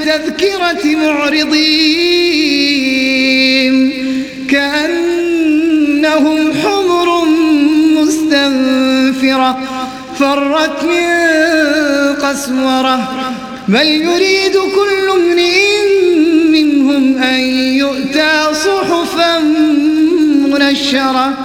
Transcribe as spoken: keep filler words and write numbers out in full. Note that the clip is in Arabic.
التذكرة معرضين كأنهم حمر مستنفرة فرت من قسورة بل يريد كل امرئ منهم أن يؤتى صحفا منشرة